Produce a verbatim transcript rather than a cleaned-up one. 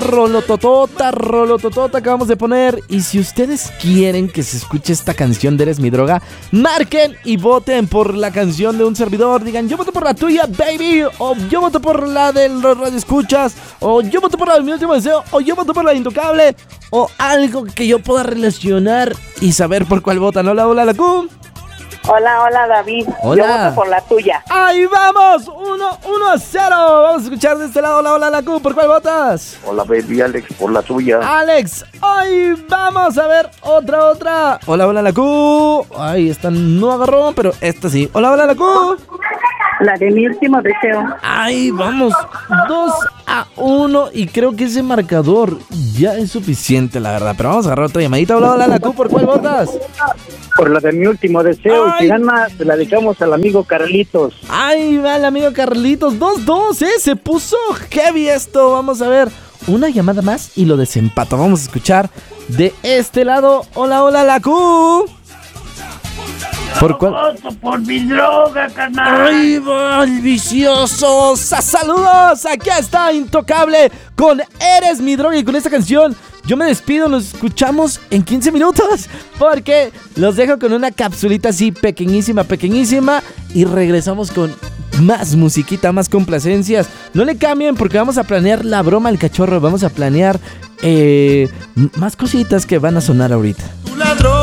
rolototota, rolototota que vamos a poner. Y si ustedes quieren que se escuche esta canción de Eres mi droga, marquen y voten por la canción de un servidor. Digan, yo voto por la tuya, baby. O yo voto por la de los radioescuchas. O yo voto por la de Mi Último Deseo. O yo voto por la de Intocable. O algo que yo pueda relacionar y saber por cuál votan. Hola, hola, la Q. Hola, hola, David. Hola. Yo voto por la tuya. ¡Ahí vamos! uno a cero. Vamos a escuchar de este lado. Hola, hola, la Q. ¿Por cuál votas? Hola, baby, Alex, por la tuya. Alex, ahí vamos a ver otra, otra. Hola, hola, la Q. Ay, esta no agarró, pero esta sí. Hola, hola, la Q. La de Mi Último Deseo. Ahí vamos. dos a uno. Y creo que ese marcador ya es suficiente, la verdad. Pero vamos a agarrar otra llamadita. Hola, hola, la Q. ¿Por cuál votas? Por la de Mi Último Deseo. Ay. Si gana, se la dedicamos al amigo Carlitos. Ahí va el amigo Carlitos. dos dos, ¿eh? Se puso heavy esto. Vamos a ver. Una llamada más y lo desempato. Vamos a escuchar de este lado. Hola, hola, la Q. ¿Por cuál? Voto por mi droga, carnal. ¡Ay, va el vicioso! ¡Saludos! Aquí está Intocable con Eres mi droga. Y con esta canción yo me despido. Nos escuchamos en quince minutos. Porque los dejo con una capsulita así pequeñísima, pequeñísima. Y regresamos con más musiquita, más complacencias. No le cambien porque vamos a planear la broma del cachorro. Vamos a planear eh, más cositas que van a sonar ahorita.